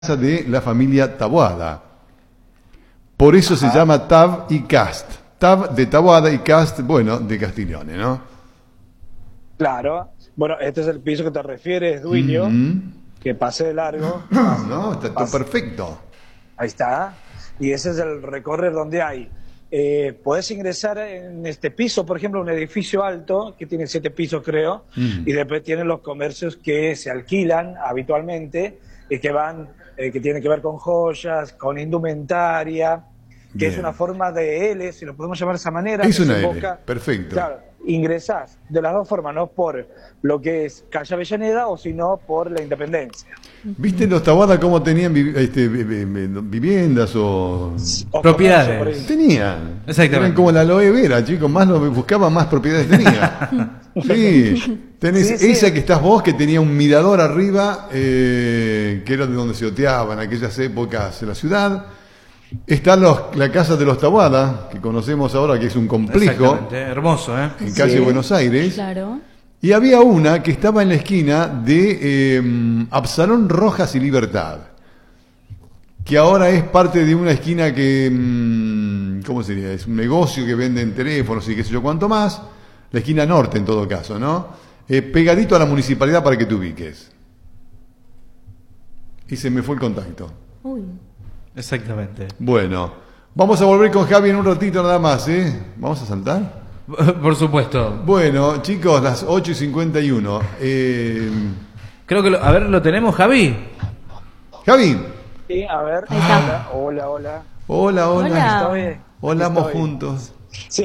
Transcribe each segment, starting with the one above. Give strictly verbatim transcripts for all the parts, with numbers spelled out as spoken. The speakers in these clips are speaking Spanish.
de la familia Taboada. Por eso se llama Tab y Cast. Tab de Taboada y Cast, bueno, de Castiglione, ¿no? Claro. Bueno, este es el piso que te refieres, Duilio, mm-hmm. que pasé de largo. No, está todo perfecto. Ahí está. Y ese es el recorrer donde hay. Eh, podés ingresar en este piso, por ejemplo, un edificio alto que tiene siete pisos, creo, mm. y después tienen los comercios que se alquilan habitualmente y que van, eh, que tienen que ver con joyas, con indumentaria, que Bien. Es una forma de L, si lo podemos llamar de esa manera. Es una L, perfecto. Claro, ingresás de las dos formas, no por lo que es Calle Avellaneda o sino por la Independencia. ¿Viste los Taboada cómo tenían vi este, viviendas o, o propiedades? Tenían. Exactamente. Eran como la aloe vera, chicos, más lo buscaban, más propiedades tenía. Sí, tenés sí, sí. esa que estás vos, que tenía un mirador arriba, eh, que era de donde se oteaba en aquellas épocas en la ciudad. Está los, la casa de los Taboada, que conocemos ahora, que es un complejo. Hermoso, ¿eh? En calle sí, Buenos Aires. Claro. Y había una que estaba en la esquina de eh, Absalón Rojas y Libertad, que ahora es parte de una esquina que, mm, ¿cómo sería? Es un negocio que venden teléfonos y qué sé yo cuánto más. La esquina norte, en todo caso, ¿no? Eh, pegadito a la municipalidad para que te ubiques. Y se me fue el contacto. Uy. Exactamente. Bueno, vamos a volver con Javi en un ratito nada más, ¿eh? ¿Vamos a saltar? Por supuesto. Bueno, chicos, las ocho y cincuenta y uno. Eh... Creo que, lo, a ver, ¿lo tenemos, Javi? Javi. Sí, a ver. Hola, hola, hola. Hola, hola. Hola. Estoy, Holamos estoy. juntos. Sí.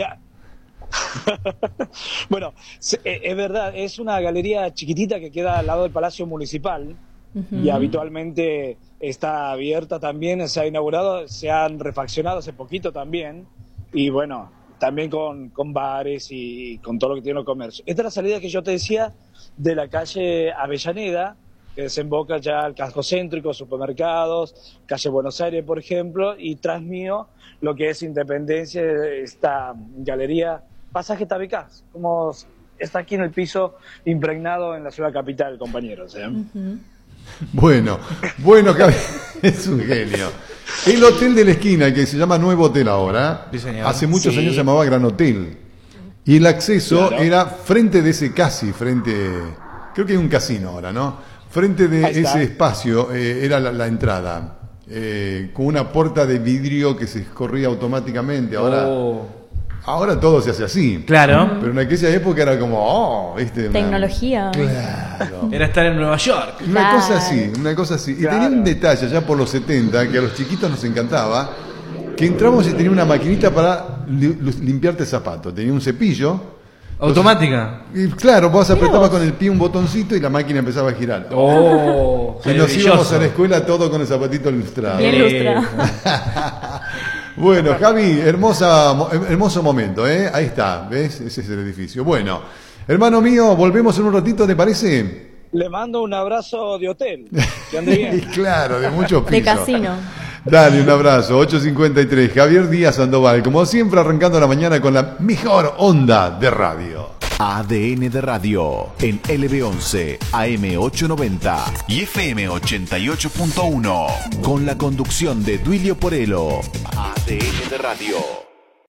Bueno, es verdad, es una galería chiquitita que queda al lado del Palacio Municipal. Uh-huh. Y habitualmente está abierta también, se ha inaugurado, se han refaccionado hace poquito también, y bueno, también con, con bares y con todo lo que tiene el comercio. Esta es la salida que yo te decía de la calle Avellaneda, que desemboca ya al casco céntrico, supermercados, calle Buenos Aires, por ejemplo, y tras mío lo que es Independencia, esta galería Pasaje Tabicás, como está aquí en el piso impregnado en la ciudad capital, compañeros, ¿eh? Uh-huh. Bueno, bueno, Javi, es un genio. El hotel de la esquina, que se llama Nuevo Hotel ahora, sí, hace muchos sí. años se llamaba Gran Hotel. Y el acceso claro. era frente de ese casi, frente, creo que hay un casino ahora, ¿no? Frente de ese espacio eh, era la, la entrada, eh, con una puerta de vidrio que se escorría automáticamente. Ahora... Oh. Ahora todo se hace así. Claro. Pero en aquella época era como, oh, ¿viste? Una... Tecnología. Claro. Era estar en Nueva York. Una claro. cosa así, una cosa así. Y claro. tenía un detalle ya por los setenta, que a los chiquitos nos encantaba, que entramos y tenía una maquinita para li- limpiarte zapatos. Tenía un cepillo. ¿Automática? Y claro, vos apretabas con el pie un botoncito y la máquina empezaba a girar. ¡Oh! Y nos íbamos a la escuela todo con el zapatito ilustrado. Bien ilustrado. Bueno, Javi, hermosa, hermoso momento, ¿eh? Ahí está, ¿ves? Ese es el edificio. Bueno, hermano mío, volvemos en un ratito, ¿te parece? Le mando un abrazo de hotel. Que ande bien. Claro, de muchos pisos. De casino. Dale, un abrazo. ocho cincuenta y tres. Javier Díaz Sandoval, como siempre, arrancando la mañana con la mejor onda de radio. A D N de Radio en L B once, A M ochocientos noventa y F M ochenta y ocho punto uno con la conducción de Duilio Porello. A D N de Radio.